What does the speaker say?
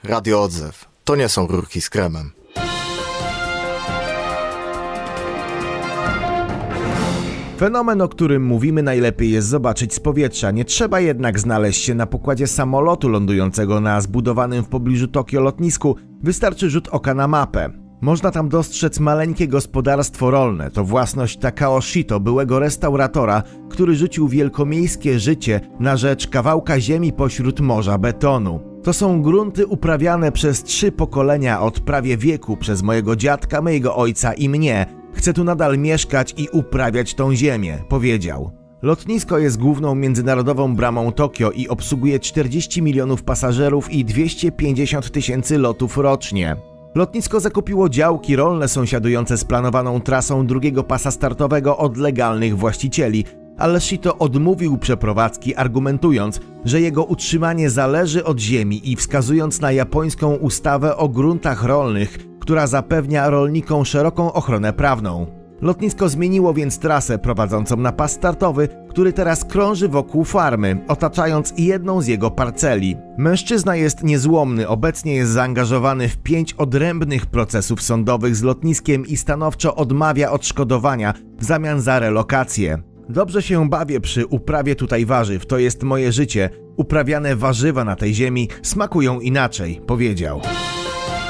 Radio Odzew. To nie są rurki z kremem. Fenomen, o którym mówimy, najlepiej jest zobaczyć z powietrza. Nie trzeba jednak znaleźć się na pokładzie samolotu lądującego na zbudowanym w pobliżu Tokio lotnisku. Wystarczy rzut oka na mapę. Można tam dostrzec maleńkie gospodarstwo rolne. To własność Takao Shito, byłego restauratora, który rzucił wielkomiejskie życie na rzecz kawałka ziemi pośród morza betonu. To są grunty uprawiane przez 3 pokolenia od prawie wieku przez mojego dziadka, mojego ojca i mnie. Chcę tu nadal mieszkać i uprawiać tą ziemię, powiedział. Lotnisko jest główną międzynarodową bramą Tokio i obsługuje 40 milionów pasażerów i 250 tysięcy lotów rocznie. Lotnisko zakupiło działki rolne sąsiadujące z planowaną trasą drugiego pasa startowego od legalnych właścicieli, ale Shito odmówił przeprowadzki, argumentując, że jego utrzymanie zależy od ziemi i wskazując na japońską ustawę o gruntach rolnych, która zapewnia rolnikom szeroką ochronę prawną. Lotnisko zmieniło więc trasę prowadzącą na pas startowy, który teraz krąży wokół farmy, otaczając jedną z jego parceli. Mężczyzna jest niezłomny, obecnie jest zaangażowany w 5 odrębnych procesów sądowych z lotniskiem i stanowczo odmawia odszkodowania w zamian za relokację. Dobrze się bawię przy uprawie tutaj warzyw, to jest moje życie. Uprawiane warzywa na tej ziemi smakują inaczej, powiedział.